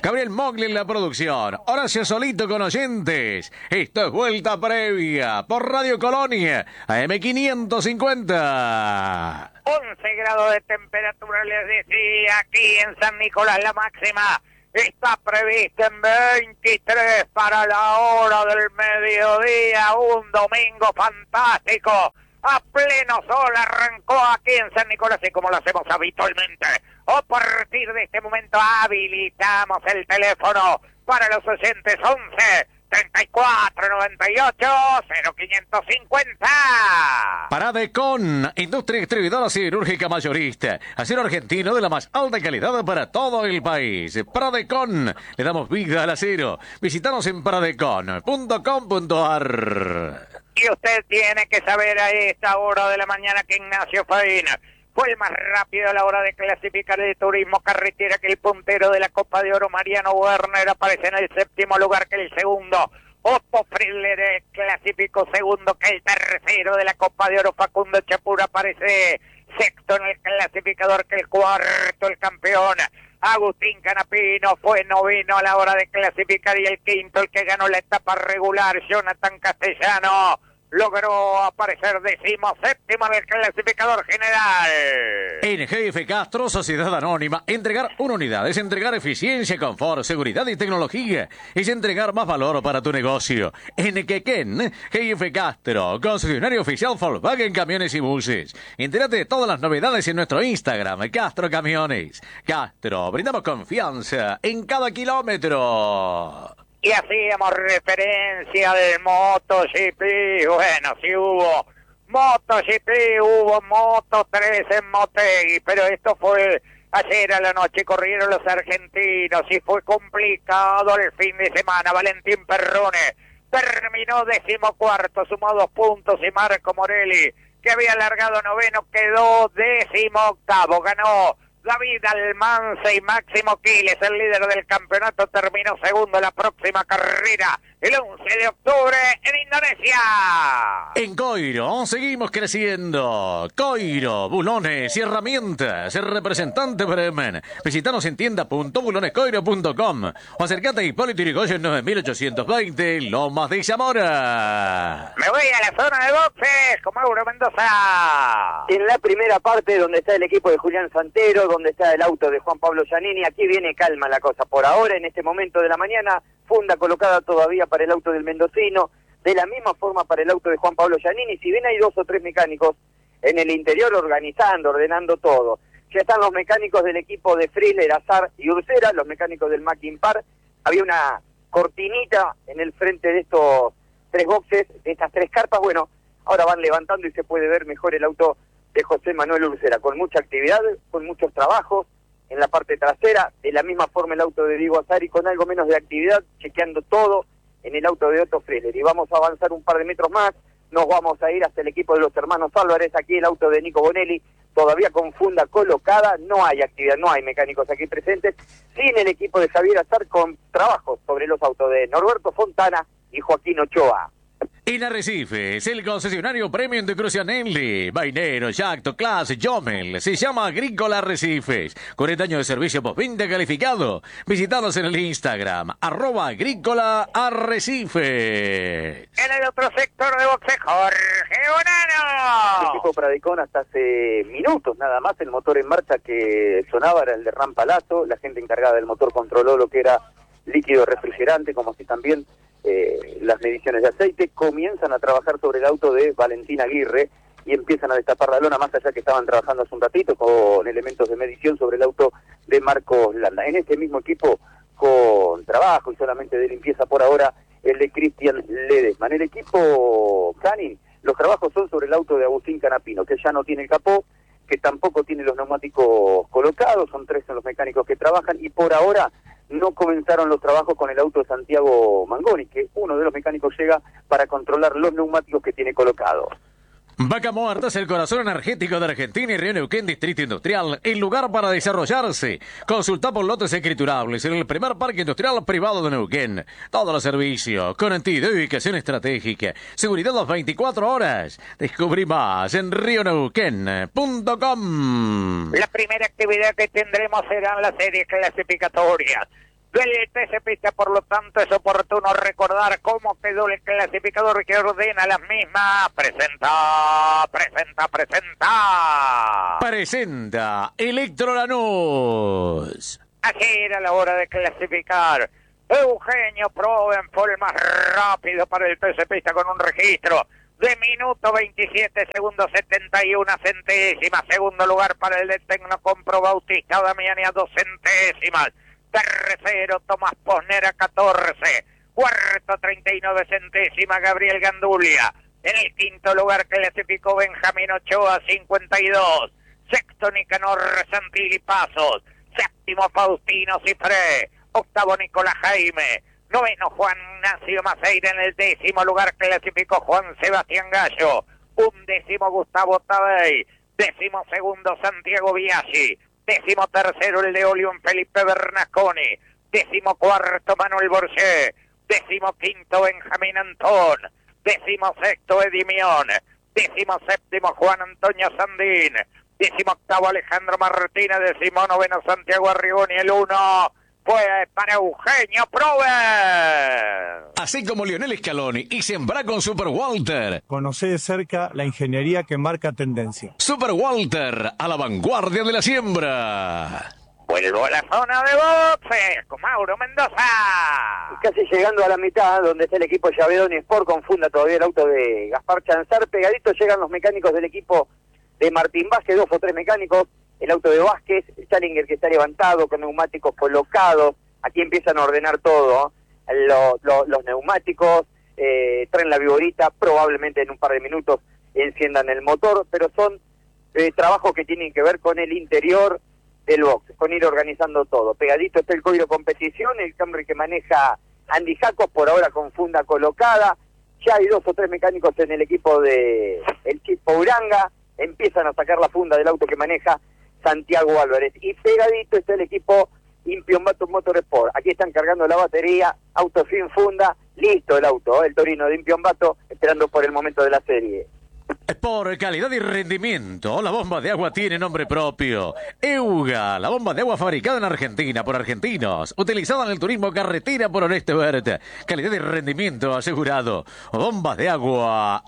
Gabriel Mogli en la producción. Horacio Solito con oyentes. Esto es Vuelta Previa por Radio Colonia, AM550. 11 grados de temperatura, les decía, aquí en San Nicolás. La máxima está prevista en 23 para la hora del mediodía. Un domingo fantástico. A pleno sol arrancó aquí en San Nicolás, y como lo hacemos habitualmente, a partir de este momento habilitamos el teléfono para los oyentes. 11 34 98 0550. Paradecon, industria distribuidora siderúrgica mayorista. Acero argentino de la más alta calidad para todo el país. Paradecon, le damos vida al acero. Visítanos en paradecon.com.ar. Y usted tiene que saber a esta hora de la mañana que Ignacio Faina fue el más rápido a la hora de clasificar el turismo carretera, que el puntero de la Copa de Oro, Mariano Werner, aparece en el séptimo lugar, que el segundo. Otto Friedler clasificó segundo, que el tercero de la Copa de Oro, Facundo Chapur, aparece sexto en el clasificador, que el cuarto, el campeón, Agustín Canapino, fue noveno a la hora de clasificar, y el quinto, el que ganó la etapa regular, Jonathan Castellano, logró aparecer 17º en el clasificador general. En GF Castro, Sociedad Anónima, entregar una unidad es entregar eficiencia, confort, seguridad y tecnología. Es entregar más valor para tu negocio. En Quequén, GF Castro, concesionario oficial Volkswagen Camiones y Buses. Entérate de todas las novedades en nuestro Instagram, Castro Camiones. Castro, brindamos confianza en cada kilómetro. Y hacíamos referencia del MotoGP. Bueno, sí hubo MotoGP, hubo Moto 3 en Motegi, pero esto fue ayer a la noche. Corrieron los argentinos y fue complicado el fin de semana. Valentín Perrone terminó 14º, sumó 2 puntos, y Marco Morelli, que había largado noveno, quedó 18º. Ganó David Almanza, y Máximo Quiles, el líder del campeonato, terminó segundo en la próxima carrera, el 11 de octubre en Indonesia. En Coiro seguimos creciendo. Coiro, bulones y herramientas. El representante Bremen. Visítanos en tienda.bulonescoiro.com o acercate a Hipólito Yrigoyen 9820, Lomas de Zamora. Me voy a la zona de boxes con Mauro Mendoza. En la primera parte, donde está el equipo de Julián Santero, donde está el auto de Juan Pablo Giannini, aquí viene calma la cosa. Por ahora, en este momento de la mañana, funda colocada todavía para el auto del mendocino, de la misma forma para el auto de Juan Pablo Giannini. Si bien hay 2 o 3 mecánicos en el interior organizando, ordenando todo, ya están los mecánicos del equipo de Friedler, Azar y Ursera, los mecánicos del Mackin Par. Había una cortinita en el frente de estos 3 boxes, de estas 3 carpas. Bueno, ahora van levantando y se puede ver mejor el auto de José Manuel Ursera, con mucha actividad, con muchos trabajos en la parte trasera. De la misma forma el auto de Diego Azar, y con algo menos de actividad, chequeando todo en el auto de Otto Friedler. Y vamos a avanzar un par de metros más, nos vamos a ir hasta el equipo de los hermanos Álvarez. Aquí el auto de Nico Bonelli, todavía con funda colocada, no hay actividad, no hay mecánicos aquí presentes. Sí, en el equipo de Javier Azar, con trabajos sobre los autos de Norberto Fontana y Joaquín Ochoa. En Arrecifes, el concesionario premium de Crucianelli, Vainero, Jacto, Class, Jomel, se llama Agrícola Arrecifes, 40 años de servicio postventa calificado. Visitanos en el Instagram, @Agrícola Arrecifes. En el otro sector de boxe, Jorge El Bonano. equipo Pradecon, hasta hace minutos nada más, el motor en marcha que sonaba era el de Rampalazo. La gente encargada del motor controló lo que era líquido refrigerante, como si también las mediciones de aceite. Comienzan a trabajar sobre el auto de Valentín Aguirre y empiezan a destapar la lona, más allá que estaban trabajando hace un ratito con elementos de medición sobre el auto de Marcos Landa. En este mismo equipo, con trabajo y solamente de limpieza por ahora, el de Cristian Ledesma. En el equipo Canin, los trabajos son sobre el auto de Agustín Canapino, que ya no tiene el capó, que tampoco tiene los neumáticos colocados. Son 3 los mecánicos que trabajan, y por ahora no comenzaron los trabajos con el auto de Santiago Mangoni, que uno de los mecánicos llega para controlar los neumáticos que tiene colocados. Vaca Muerta es el corazón energético de Argentina y Río Neuquén Distrito Industrial, el lugar para desarrollarse. Consulta por lotes escriturables en el primer parque industrial privado de Neuquén. Todos los servicios, conectividad y ubicación estratégica, seguridad las 24 horas. Descubrí más en rioneuquén.com. La primera actividad que tendremos serán las series clasificatorias. del TC Pista. Por lo tanto, es oportuno recordar cómo quedó el clasificador que ordena las mismas. Presenta Electro Lanús. Así era la hora de clasificar. Eugenio Proven fue el más rápido para el TC Pista con un registro de minuto 27 segundos 71 centésimas. Segundo lugar para el de Tecnocompro Bautista Damiani a 2 centésimas. Tercero Tomás Posnera 14. Cuarto 39 centésimas Gabriel Gandulia. En el quinto lugar clasificó Benjamín Ochoa 52. Sexto Nicanor Santilli Pasos. Séptimo Faustino Cifré. Octavo Nicolás Jaime. Noveno Juan Ignacio Maceira. En el décimo lugar clasificó Juan Sebastián Gallo. Undécimo Gustavo Tabey. Décimo segundo Santiago Biaggi. Décimo tercero el de Olión Felipe Bernasconi. Décimo cuarto Manuel Borché. Décimo quinto Benjamín Antón. Décimo sexto Edimión. Décimo séptimo Juan Antonio Sandín. Décimo octavo Alejandro Martínez. Décimo noveno Santiago Arrigoni. El 1 fue para Eugenio Proven. Así como Lionel Scaloni y sembra con Super Walter. Conocé de cerca la ingeniería que marca tendencia. Super Walter, a la vanguardia de la siembra. Vuelvo a la zona de boxes con Mauro Mendoza. Casi llegando a la mitad, donde está el equipo Llavedoni Sport, confunda todavía el auto de Gaspar Chanzar. Pegadito llegan los mecánicos del equipo de Martín Vázquez, 2 o 3 mecánicos. El auto de Vázquez, el Challenger que está levantado, con neumáticos colocados. Aquí empiezan a ordenar todo, los neumáticos, traen la viborita, probablemente en un par de minutos enciendan el motor, pero son trabajos que tienen que ver con el interior del box, con ir organizando todo. Pegadito está el código competición, el Camry que maneja Andy Jacos, por ahora con funda colocada. Ya hay 2 o 3 mecánicos en el equipo de el Chispo Uranga, empiezan a sacar la funda del auto que maneja Santiago Álvarez. Y pegadito está el equipo Impiombato Motorsport. Aquí están cargando la batería, auto sin funda, listo el auto, el Torino de Impiombato, esperando por el momento de la serie. Por calidad y rendimiento, la bomba de agua tiene nombre propio. Euga, la bomba de agua fabricada en Argentina por argentinos, utilizada en el turismo carretera por Honeste Verde. Calidad y rendimiento asegurado. Bombas de agua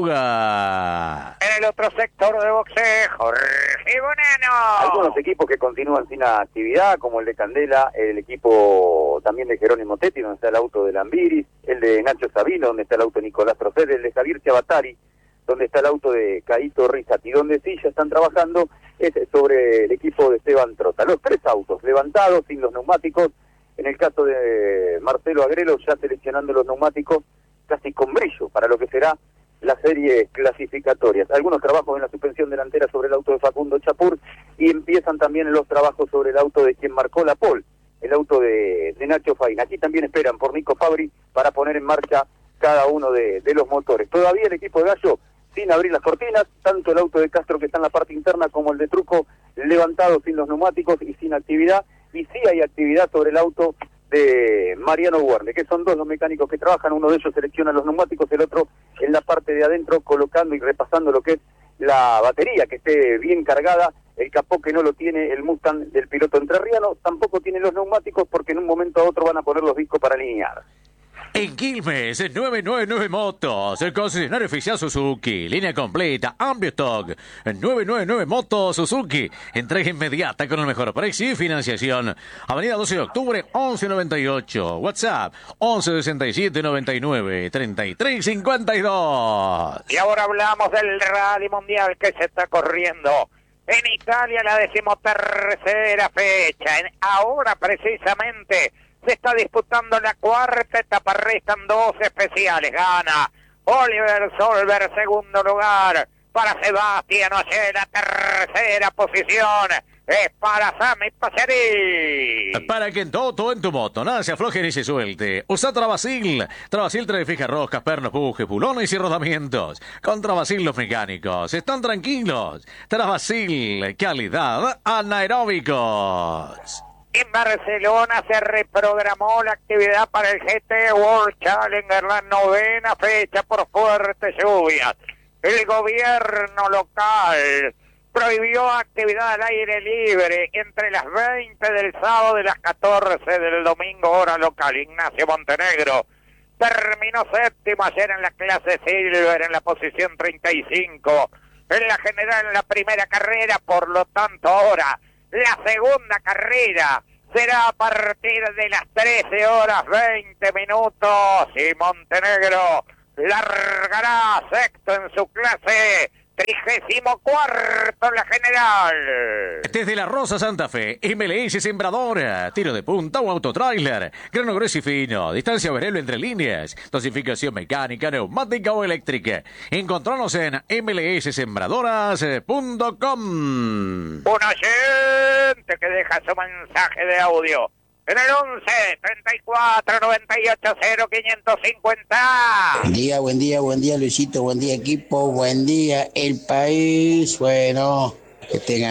Euga. En el otro sector de boxeo, Jorge Bonano. Algunos equipos que continúan sin actividad, como el de Candela, el equipo también de Jerónimo Tetti, donde está el auto de Lambiris, el de Nacho Sabino, donde está el auto de Nicolás Proced, el de Javier Chabatari, donde está el auto de Caíto Rizati, donde sí ya están trabajando es sobre el equipo de Esteban Trota. Los 3 autos levantados, sin los neumáticos, en el caso de Marcelo Agrelo ya seleccionando los neumáticos casi con brillo para lo que será la serie clasificatorias. Algunos trabajos en la suspensión delantera sobre el auto de Facundo Chapur y empiezan también los trabajos sobre el auto de quien marcó la pole, el auto de Nacho Faina. Aquí también esperan por Nico Fabri para poner en marcha cada uno de los motores. Todavía el equipo de Gallo sin abrir las cortinas, tanto el auto de Castro que está en la parte interna como el de Truco levantado sin los neumáticos y sin actividad, y sí hay actividad sobre el auto de Mariano Guarne, que son 2 los mecánicos que trabajan, uno de ellos selecciona los neumáticos, el otro en la parte de adentro colocando y repasando lo que es la batería, que esté bien cargada, el capó que no lo tiene el Mustang del piloto entrerriano, tampoco tiene los neumáticos porque en un momento a otro van a poner los discos para alinear. En Quilmes, 999 Motos, el concesionario oficial Suzuki, línea completa, amplio stock, 999 Motos Suzuki, entrega inmediata con el mejor precio y financiación. Avenida 12 de octubre, 1198, WhatsApp, 1167 99 33 52. Y ahora hablamos del Rally Mundial que se está corriendo en Italia, la 13ª fecha. Ahora precisamente se está disputando la 4ª etapa, restan 2 especiales. Gana Oliver Solver, segundo lugar para Sebastián Ogier, la 3ª posición es para Sammy Passerini. Para que en todo en tu moto, nada se afloje ni se suelte. Usa Travasil. Travasil trae fija roscas, pernos, bujes, pulones y rodamientos. Con Travasil los mecánicos están tranquilos. Travasil, calidad anaeróbicos. En Barcelona se reprogramó la actividad para el GT World Challenger, la 9ª fecha por fuertes lluvias. El gobierno local prohibió actividad al aire libre entre las 20 del sábado y las 14 del domingo, hora local. Ignacio Montenegro terminó séptimo ayer en la clase Silver, en la posición 35. En la general, en la primera carrera, por lo tanto ahora la segunda carrera será a partir de las 13 horas 20 minutos y Montenegro largará sexto en su clase, 34º en la general. Desde la Rosa Santa Fe, MLS Sembradora, tiro de punta o autotrailer, grano grueso y fino, distancia variable entre líneas, dosificación mecánica, neumática o eléctrica. Encontranos en mlssembradoras.com. Un oyente que deja su mensaje de audio en el 11 34 98 0 550. Buen día Luisito, buen día equipo, buen día el país. Bueno, que tengan